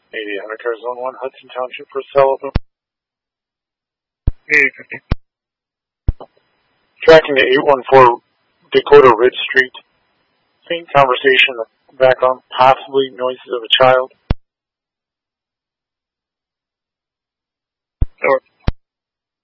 8800 car zone 1, Hudson Township for Sullivan. 8850. Tracking to 814 Dakota Ridge Street. Faint conversation in the background, possibly noises of a child.